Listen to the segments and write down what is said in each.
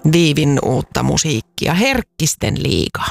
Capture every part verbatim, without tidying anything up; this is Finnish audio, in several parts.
Viivin uutta musiikkia, Herkkisten liiga.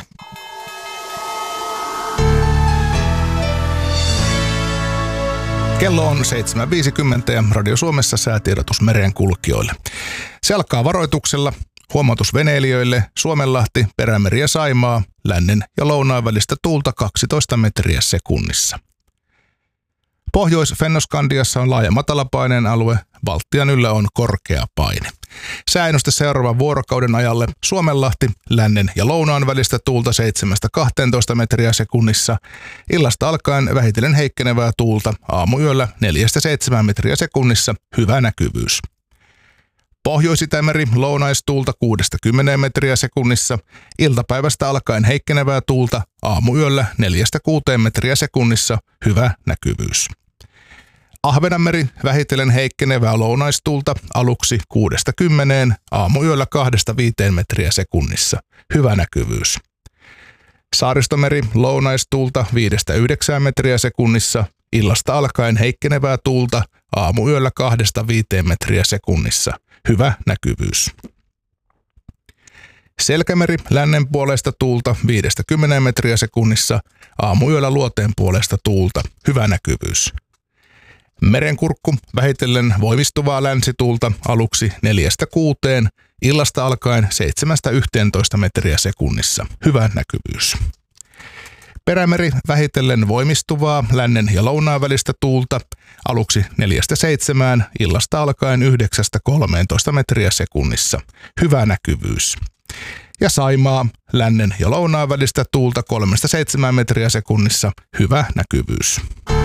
Kello on seitsemän viisikymmentä ja Radio Suomessa säätiedotus merenkulkijoille. Se alkaa varoituksella. Huomautus veneilijöille: Suomenlahti, Perämeri ja Saimaa, lännen ja lounaan välistä tuulta kaksitoista metriä sekunnissa. Pohjois-Fennoskandiassa on laaja matalapaineen alue, Baltian yllä on korkea paine. Sääennuste seuraavan vuorokauden ajalle: Suomenlahti, lännen ja lounaan välistä tuulta seitsemästä kahteentoista metriä sekunnissa, illasta alkaen vähitellen heikkenevää tuulta, aamuyöllä neljästä seitsemään metriä sekunnissa, hyvä näkyvyys. Pohjois-Itämeri, lounaistuulta kuudesta kymmeneen metriä sekunnissa, iltapäivästä alkaen heikkenevää tuulta, aamuyöllä neljästä kuuteen metriä sekunnissa, hyvä näkyvyys. Ahvenanmeri, vähitellen heikkenevää lounaistuulta, aluksi kuudesta kymmeneen, aamuyöllä kahdesta viiteen metriä sekunnissa, hyvä näkyvyys. Saaristomeri, lounaistuulta viidestä yhdeksään metriä sekunnissa, illasta alkaen heikkenevää tuulta, aamuyöllä kahdesta viiteen metriä sekunnissa, hyvä näkyvyys. Selkämeri, lännen puolesta tuulta viidestä kymmeneen metriä sekunnissa, aamuyöllä luoteen puolesta tuulta, hyvä näkyvyys. Merenkurkku, vähitellen voimistuvaa länsituulta, aluksi neljästä kuuteen, illasta alkaen seitsemästä yhteentoista metriä sekunnissa, hyvä näkyvyys. Perämeri, vähitellen voimistuvaa lännen ja lounaan välistä tuulta, aluksi neljästä seitsemään, illasta alkaen yhdeksästä kolmeentoista metriä sekunnissa, hyvä näkyvyys. Ja Saimaa, lännen ja lounaan välistä tuulta kolmesta seitsemään metriä sekunnissa, hyvä näkyvyys.